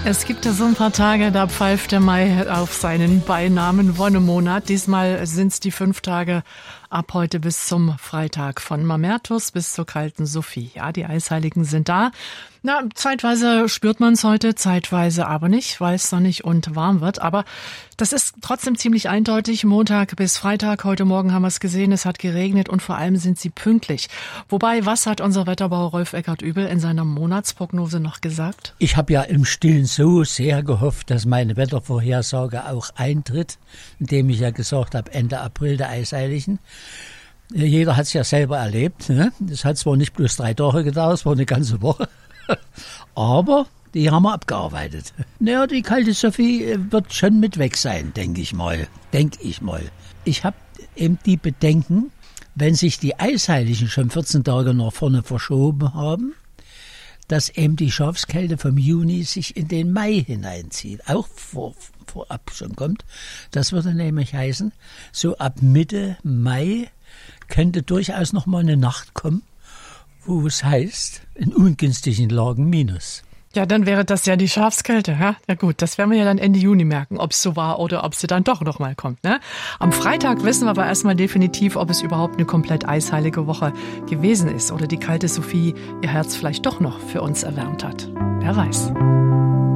Es gibt ja so ein paar Tage, da pfeift der Mai auf seinen Beinamen Wonnemonat. Diesmal sind es die 5 Tage ab heute bis zum Freitag, von Mamertus bis zur kalten Sophie. Ja, die Eisheiligen sind da. Na, zeitweise spürt man es heute, zeitweise aber nicht, weil es sonnig und warm wird. Aber das ist trotzdem ziemlich eindeutig. Montag bis Freitag, heute Morgen haben wir es gesehen, es hat geregnet und vor allem sind sie pünktlich. Wobei, was hat unser Wetterbauer Rolf Eckert-Übel in seiner Monatsprognose noch gesagt? Ich habe ja im Stillen so sehr gehofft, dass meine Wettervorhersage auch eintritt, indem ich ja gesagt habe, Ende April der Eisheiligen. Jeder hat es ja selber erlebt. Ne? Das hat zwar nicht bloß 3 Tage gedauert, es war eine ganze Woche. Aber die haben wir abgearbeitet. Naja, die kalte Sophie wird schon mit weg sein, denke ich mal. Ich habe eben die Bedenken, wenn sich die Eisheiligen schon 14 Tage nach vorne verschoben haben, dass eben die Schafskälte vom Juni sich in den Mai hineinzieht, auch vorab schon kommt. Das würde nämlich heißen, so ab Mitte Mai könnte durchaus noch mal eine Nacht kommen, wo es heißt, in ungünstigen Lagen minus. Ja, dann wäre das ja die Schafskälte. Ja? Ja gut, das werden wir ja dann Ende Juni merken, ob es so war oder ob sie dann doch noch mal kommt. Ne? Am Freitag wissen wir aber erstmal definitiv, ob es überhaupt eine komplett eisheilige Woche gewesen ist oder die kalte Sophie ihr Herz vielleicht doch noch für uns erwärmt hat. Wer weiß.